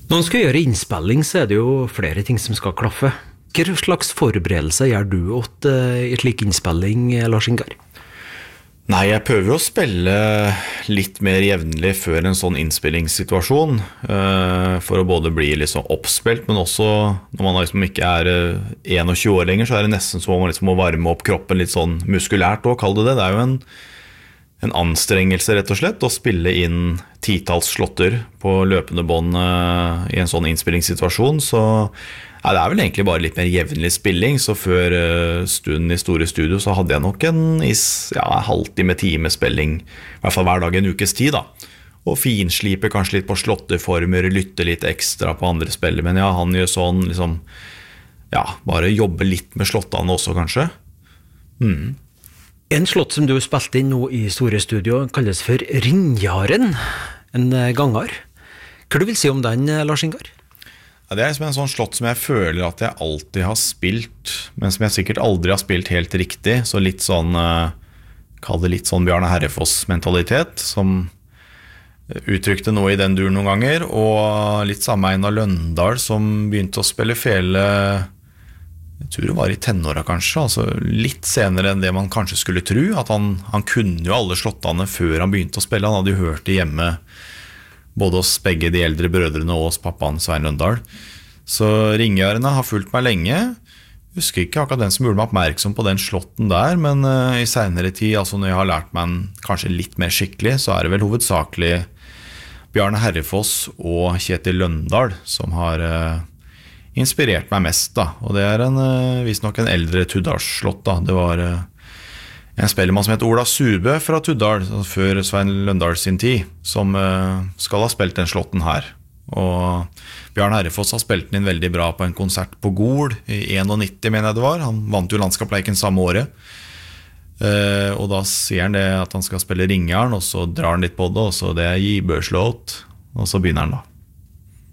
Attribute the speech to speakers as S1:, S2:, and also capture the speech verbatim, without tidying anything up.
S1: Når man skal gjøre innspilling, så er det jo flere ting som skal klaffe. Hva slags forberedelser gjør du åt uh, i slik innspilling, Lars Ingar?
S2: Nei, jeg prøver å spille litt mer jevnlig før en sånn innspillingssituasjon, uh, for å både bli liksom oppspilt, men også når man liksom ikke er uh, tjueen år lenger, så er det nesten så man liksom må varme opp kroppen litt sånn muskulært også, kall det det. Det er jo en, en anstrengelse rett og slett, å spille inn titalls slåtter på løpende bånd uh, i en sånn innspillingssituasjon, så ja, det er vel egentlig bare litt mer jevnlig spilling, så før uh, stunden i store studio så hadde jeg nok en is, ja, halvtime time spilling, i hvert fall hver dag en ukes tid da. Og finslipe kanskje litt på slåtteformer, lytte litt ekstra på andre spiller, men ja, han gjør sånn liksom, ja, bare jobbe litt med slåttene også kanskje. Mm.
S1: En slått som du spilte inn nå i store studio kalles for ringjaren, en gangar. Hva du vil si om den, Lars Ingar?
S2: Ja, det er som en sånn slått som jeg føler at jeg alltid har spilt, men som jeg sikkert aldri har spilt helt riktig, så litt sånn, kall det litt sånn Bjarne Herrefoss-mentalitet, som uttrykte noe i den duren noen ganger, og litt samme Einar Løndal som begynte å spille fele, jeg tror det var i tenåra kanskje, altså litt senere enn det man kanskje skulle tro, at han, han kunne jo alle slåttene før han begynte å spille, han hadde jo hørt det hjemme, både hos begge de eldre brødrene og hos pappaen Svein Løndal. Så ringjørene har fulgt meg lenge. Jeg husker ikke akkurat den som gjorde meg oppmerksom på den slåtten der, men uh, i senere tid, altså når jeg har lært meg en, kanskje litt mer skikkelig, så er det vel hovedsakelig Bjarne Herrefoss og Kjetil Løndal som har uh, inspirert meg mest da. Og det er en, uh, visst nok en eldre Tuddalsslått da. Det var uh, en spellemann som heter Ola Subø fra Tuddal, før Svein Løndal sin tid, som uh, skal ha spilt den slåtten her. Og Bjarne Herrefoss har spilt den inn veldig nittién på en konsert på Gol i nittién, mener jeg det var. Han vant jo landskapsleiken samme året. Uh, og da sier han det at han skal spille ringjern, og så drar han litt på det, og så det er Gibørslåt, og så begynner han da.